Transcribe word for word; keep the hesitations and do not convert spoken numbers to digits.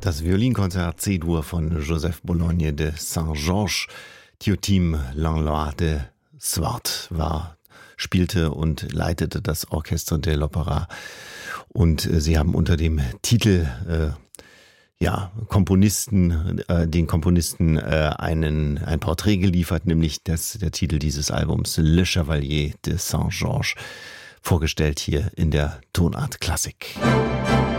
Das Violinkonzert C-Dur von Joseph Bologne de Saint-Georges, Tiotim Langlois de Swart war, spielte und leitete das Orchestre de l'Opéra. Und äh, sie haben unter dem Titel äh, ja, Komponisten, äh, den Komponisten äh, einen, ein Porträt geliefert, nämlich das, der Titel dieses Albums, Le Chevalier de Saint-Georges, vorgestellt hier in der Tonart Klassik.